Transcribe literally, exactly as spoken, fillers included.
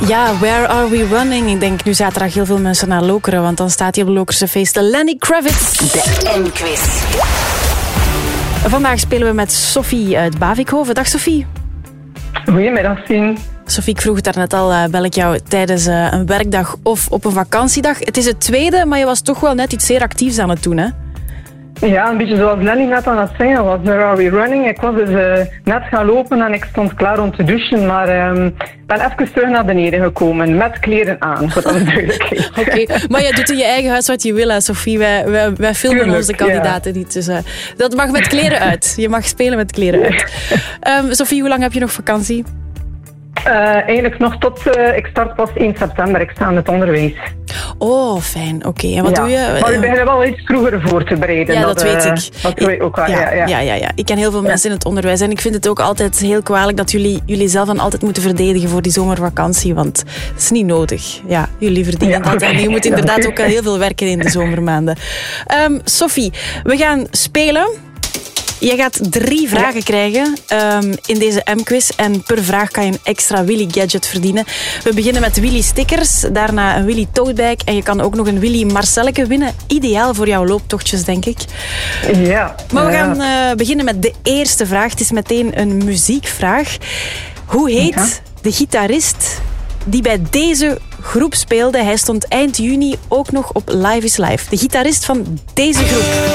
Ja, Where Are We Running? Ik denk nu zaterdag heel veel mensen naar Lokeren, want dan staat hij op de Lokerse feesten. Lenny Kravitz. De M-quiz. Vandaag spelen we met Sophie uit Bavikhoven. Dag Sophie. Goedemiddag, Sien. Sophie, ik vroeg het daarnet al, uh, bel ik jou tijdens uh, een werkdag of op een vakantiedag. Het is het tweede, maar je was toch wel net iets zeer actiefs aan het doen, hè? Ja, een beetje zoals Lenny net aan het zingen was. Where Are We Running? Ik was dus uh, net gaan lopen en ik stond klaar om te douchen, maar ik um, ben even terug naar beneden gekomen met kleren aan, voor dat is duidelijk. Oké, okay, maar je doet in je eigen huis wat je wil, hè, Sophie. Wij, wij, wij filmen Tuurlijk, onze kandidaten ja. niet. Dus uh, dat mag met kleren uit. Je mag spelen met kleren uit. Um, Sophie, hoe lang heb je nog vakantie? Uh, eigenlijk nog tot uh, ik start pas één september. Ik sta in het onderwijs. Oh, fijn. Oké. Okay. En wat ja. doe je? Maar we beginnen wel iets vroeger voor te bereiden. Ja, dat, dat weet uh, ik. Dat weet ik ook wel. Ja, ja, ja. Ja, ja, ja. Ik ken heel veel ja. mensen in het onderwijs. En ik vind het ook altijd heel kwalijk dat jullie, jullie zelf dan altijd moeten verdedigen voor die zomervakantie. Want het is niet nodig. Ja, jullie verdienen ja, dat. En je moet inderdaad ja, ook heel veel werken in de zomermaanden. Um, Sophie, we gaan spelen. Je gaat drie vragen ja. krijgen um, in deze M-quiz. En per vraag kan je een extra Willy Gadget verdienen. We beginnen met Willy stickers, daarna een Willy toadbag. En je kan ook nog een Willy Marcelleke winnen. Ideaal voor jouw looptochtjes, denk ik. Ja. Maar we ja. gaan uh, beginnen met de eerste vraag. Het is meteen een muziekvraag. Hoe heet ja. de gitarist die bij deze groep speelde? Hij stond eind juni ook nog op Live is Live. De gitarist van deze groep.